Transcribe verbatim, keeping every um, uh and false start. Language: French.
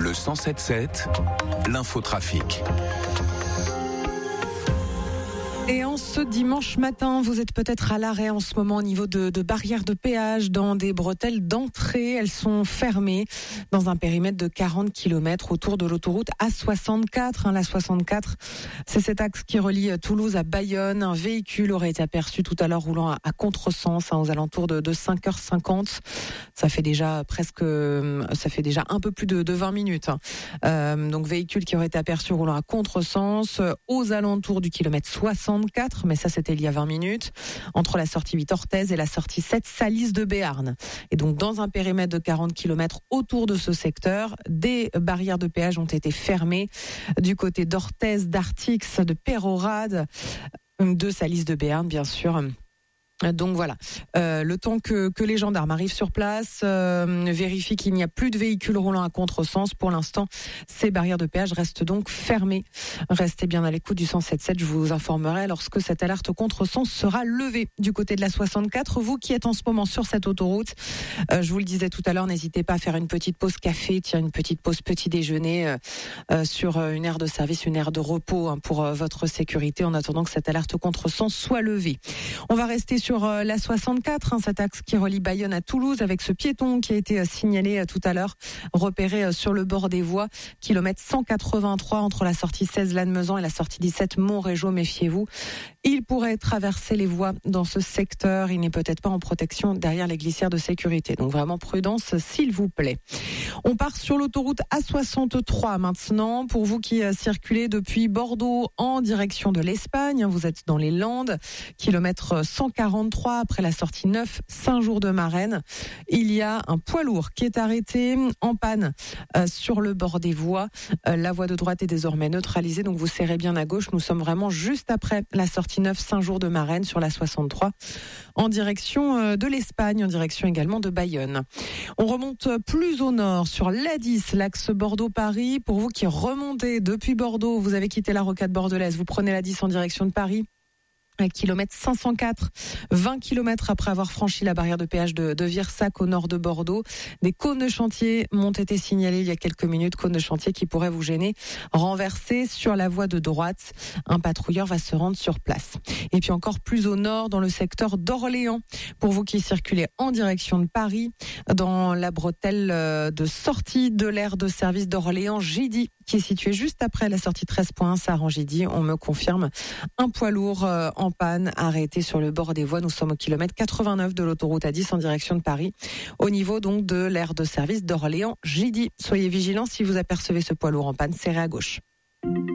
Le cent sept sept, l'infotrafic. Et en ce dimanche matin, vous êtes peut-être à l'arrêt en ce moment au niveau de, de barrières de péage dans des bretelles d'entrée. Elles sont fermées dans un périmètre de quarante kilomètres autour de l'autoroute A soixante-quatre. Hein, la soixante-quatre, c'est cet axe qui relie Toulouse à Bayonne. Un véhicule aurait été aperçu tout à l'heure roulant à, à contresens hein, aux alentours de, de cinq heures cinquante. Ça fait déjà presque, ça fait déjà un peu plus de, de vingt minutes. Hein. Euh, donc véhicule qui aurait été aperçu roulant à contresens aux alentours du kilomètre soixante-quatre, mais ça c'était il y a vingt minutes, entre la sortie huit Orthez et la sortie sept Salis de Béarn. Et donc dans un périmètre de quarante kilomètres autour de ce secteur, des barrières de péage ont été fermées du côté d'Orthez, d'Artix, de Pérorade, de Salis de Béarn bien sûr. Donc voilà, euh, le temps que, que les gendarmes arrivent sur place, euh, vérifient qu'il n'y a plus de véhicules roulant à contresens. Pour l'instant, ces barrières de péage restent donc fermées. Restez bien à l'écoute du cent sept sept, je vous informerai lorsque cette alerte contresens sera levée. Du côté de la soixante-quatre, vous qui êtes en ce moment sur cette autoroute, euh, je vous le disais tout à l'heure, n'hésitez pas à faire une petite pause café, tiens, une petite pause petit déjeuner euh, euh, sur une aire de service, une aire de repos hein, pour euh, votre sécurité en attendant que cette alerte contresens soit levée. On va rester sur sur la soixante-quatre, hein, cet axe qui relie Bayonne à Toulouse, avec ce piéton qui a été signalé tout à l'heure, repéré sur le bord des voies, kilomètre cent quatre-vingt-trois entre la sortie seize Lannemezan et la sortie dix-sept Montrégeau. Méfiez-vous, il pourrait traverser les voies dans ce secteur. Il n'est peut-être pas en protection derrière les glissières de sécurité. Donc vraiment prudence, s'il vous plaît. On part sur l'autoroute A soixante-trois maintenant. Pour vous qui circulez depuis Bordeaux en direction de l'Espagne, vous êtes dans les Landes, kilomètre cent quarante-trois après la sortie neuf Saint-Jour-de-Marraine. Il y a un poids lourd qui est arrêté en panne euh, sur le bord des voies. Euh, la voie de droite est désormais neutralisée, donc vous serrez bien à gauche. Nous sommes vraiment juste après la sortie neuf Saint-Jour-de-Marraine sur la soixante-trois en direction euh, de l'Espagne, en direction également de Bayonne. On remonte plus au nord sur l'A dix, l'axe Bordeaux-Paris. Pour vous qui remontez depuis Bordeaux, vous avez quitté la rocade bordelaise, vous prenez l'A dix en direction de Paris. Kilomètre cinq cent quatre, vingt kilomètres après avoir franchi la barrière de péage de, de Virsac au nord de Bordeaux. Des cônes de chantier m'ont été signalés il y a quelques minutes, cônes de chantier qui pourraient vous gêner. Renversés sur la voie de droite, un patrouilleur va se rendre sur place. Et puis encore plus au nord, dans le secteur d'Orléans, pour vous qui circulez en direction de Paris, dans la bretelle de sortie de l'aire de service d'Orléans Gidy, qui est située juste après la sortie treize point un Saran-Gidy. On me confirme un poids lourd euh, en panne arrêté sur le bord des voies. Nous sommes au kilomètre quatre-vingt-neuf de l'autoroute A dix en direction de Paris, au niveau donc de l'aire de service d'Orléans Gidy. Soyez vigilants si vous apercevez ce poids lourd en panne, serré à gauche.